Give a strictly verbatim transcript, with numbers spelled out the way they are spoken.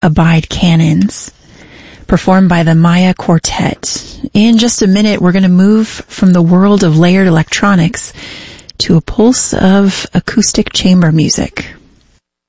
Abide Canons, performed by the Maya Quartet. In just a minute, we're going to move from the world of layered electronics to a pulse of acoustic chamber music.